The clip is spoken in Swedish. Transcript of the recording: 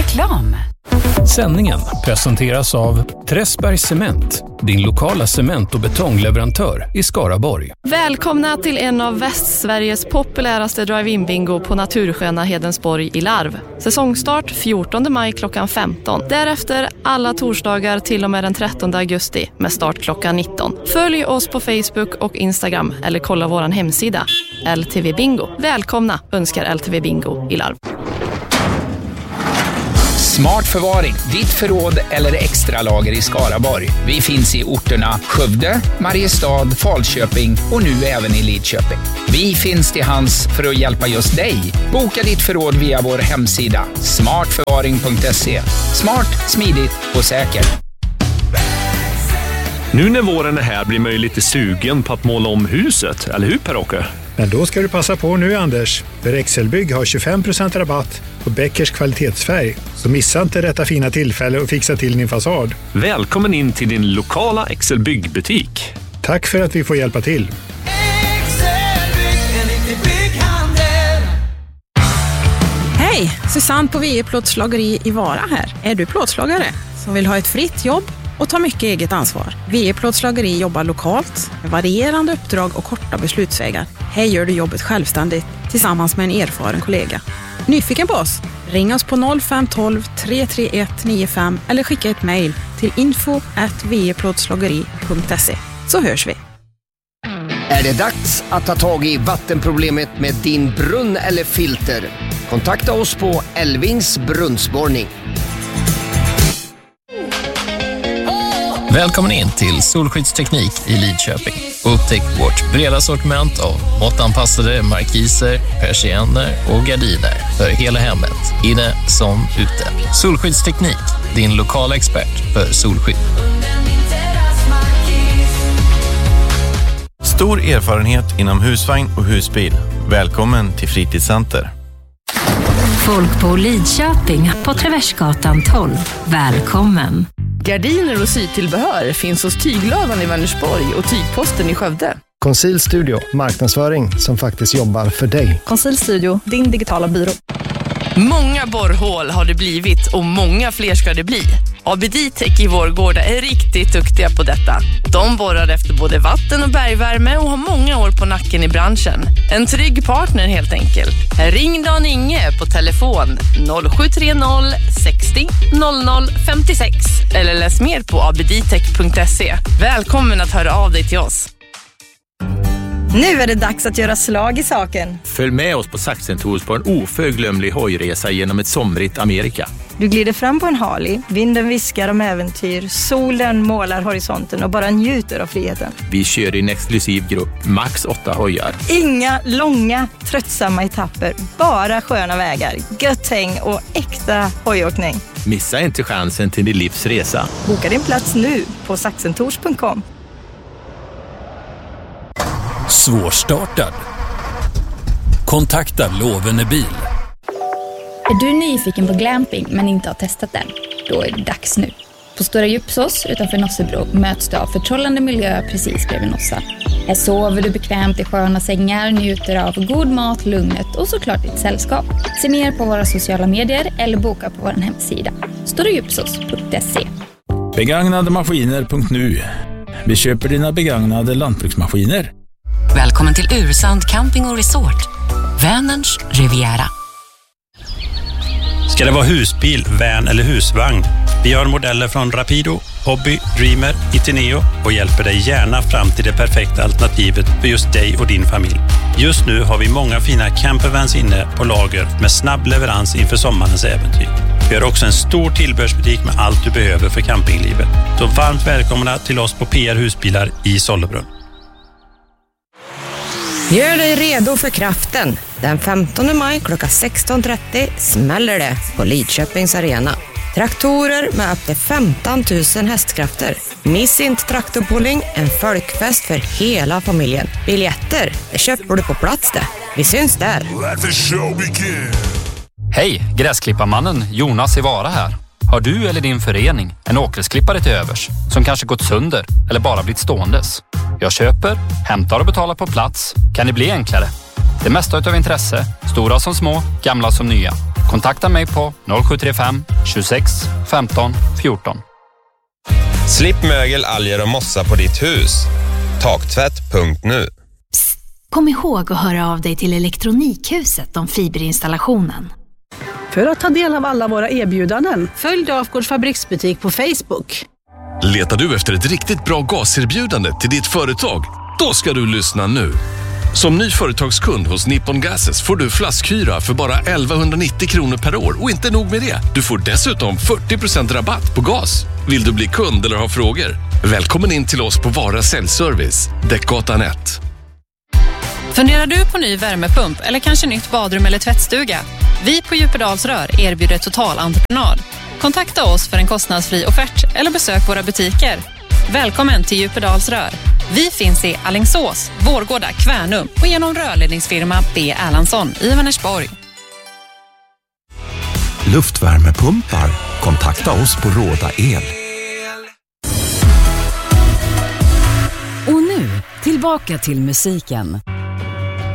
Reklam. Sändningen presenteras av Träsbergs Cement, din lokala cement- och betongleverantör i Skaraborg. Välkomna till en av Västsveriges populäraste drive-in-bingo på natursköna Hedensborg i Larv. Säsongstart 14 maj klockan 15. Därefter alla torsdagar till och med den 13 augusti med start klockan 19. Följ oss på Facebook och Instagram eller kolla våran hemsida. LTV Bingo. Välkomna önskar LTV Bingo i Larv. Smart förvaring, ditt förråd eller extra lager i Skaraborg. Vi finns i orterna Skövde, Mariestad, Falköping och nu även i Lidköping. Vi finns till hands för att hjälpa just dig. Boka ditt förråd via vår hemsida smartförvaring.se. Smart, smidigt och säkert. Nu när våren är här blir man ju lite sugen på att måla om huset, eller hur Per-Åke? Men då ska du passa på nu, Anders. För Excelbygg har 25% rabatt på Beckers kvalitetsfärg. Så missa inte detta fina tillfälle och fixa till din fasad. Välkommen in till din lokala Excelbygg-butik. Tack för att vi får hjälpa till. Hej, Susanne på VE Plåtslageri i Vara här. Är du plåtslagare som vill ha ett fritt jobb och ta mycket eget ansvar? VE Plåtslageri jobbar lokalt med varierande uppdrag och korta beslutsvägar. Här gör du jobbet självständigt tillsammans med en erfaren kollega. Nyfiken på oss? Ring oss på 0512 331 95 eller skicka ett mejl till info@veplåtslageri.se så hörs vi. Är det dags att ta tag i vattenproblemet med din brunn eller filter? Kontakta oss på Elvings brunnsborrning. Välkommen in till Solskyddsteknik i Lidköping. Upptäck vårt breda sortiment av måttanpassade markiser, persienner och gardiner för hela hemmet, inne som ute. Solskyddsteknik, din lokala expert för solskydd. Stor erfarenhet inom husvagn och husbil. Välkommen till Fritidscenter. Folk på Lidköping på Traversgatan 12. Välkommen. Gardiner och sytillbehör finns hos Tyglövan i Vänersborg och Tygposten i Skövde. Conceal Studio, marknadsföring som faktiskt jobbar för dig. Conceal Studio, din digitala byrå. Många borrhål har det blivit och många fler ska det bli. ABD-Tech i Vårgårda är riktigt duktiga på detta. De borrar efter både vatten- och bergvärme och har många år på nacken i branschen. En trygg partner helt enkelt. Ring Dan Inge på telefon 0730 60 00 56 eller läs mer på abdtech.se. Välkommen att höra av dig till oss. Nu är det dags att göra slag i saken. Följ med oss på Saxen Tours på en oförglömlig hojresa genom ett somrigt Amerika. Du glider fram på en Harley, vinden viskar om äventyr, solen målar horisonten och bara njuter av friheten. Vi kör i en exklusiv grupp, max 8 hojar. Inga långa, tröttsamma etapper, bara sköna vägar, gött häng och äkta hojåkning. Missa inte chansen till din livsresa. Boka din plats nu på saxentours.com. Svårstartad. Kontakta Lovene Bil. Är du nyfiken på glamping men inte har testat den? Då är det dags nu. På Stora Djupsås utanför Nossebro möts du av förtrollande miljö precis bredvid Nossa. Här sover du bekvämt i sköna sängar, njuter av god mat, lugnet och såklart ditt sällskap. Se mer på våra sociala medier eller boka på vår hemsida storadjupsås.se. Begagnademaskiner.nu. Vi köper dina begagnade lantbruksmaskiner. Välkommen till Ursand Camping och Resort. Vänerns Riviera. Ska det vara husbil, van eller husvagn? Vi har modeller från Rapido, Hobby, Dreamer, Itineo och hjälper dig gärna fram till det perfekta alternativet för just dig och din familj. Just nu har vi många fina campervans inne på lager med snabb leverans inför sommarens äventyr. Vi har också en stor tillbehörsbutik med allt du behöver för campinglivet. Så varmt välkomna till oss på PR Husbilar i Sollebrunn. Gör dig redo för kraften. Den 15 maj klockan 16.30 smäller det på Lidköpings arena. Traktorer med upp till 15 000 hästkrafter. Miss inte traktorpulling, en folkfest för hela familjen. Biljetter, det köper du på plats det. Vi syns där. Hej, gräsklipparmannen Jonas i Vara här. Har du eller din förening en åkersklippare till övers som kanske gått sönder eller bara blivit ståendes? Jag köper, hämtar och betalar på plats. Kan det bli enklare? Det mesta utav intresse, stora som små, gamla som nya. Kontakta mig på 0735 26 15 14. Slipp mögel, alger och mossa på ditt hus. Taktvätt.nu. Kom ihåg att höra av dig till Elektronikhuset om fiberinstallationen. För att ta del av alla våra erbjudanden, följ Dafgårds fabriksbutik på Facebook. Letar du efter ett riktigt bra gaserbjudande till ditt företag? Då ska du lyssna nu. Som ny företagskund hos Nippon Gases får du flaskhyra för bara 1190 kronor per år. Och inte nog med det, du får dessutom 40% rabatt på gas. Vill du bli kund eller ha frågor? Välkommen in till oss på Vara Säljservice, Däckgatan 1. Funderar du på ny värmepump eller kanske nytt badrum eller tvättstuga? Vi på Djupedalsrör erbjuder totalentreprenad. Kontakta oss för en kostnadsfri offert eller besök våra butiker. Välkommen till Djupedalsrör. Vi finns i Alingsås, Vårgårda, Kvärnum och genom rörledningsfirma B. Erlandsson i Vänersborg. Luftvärmepumpar. Kontakta oss på Råda El. Och nu, tillbaka till musiken.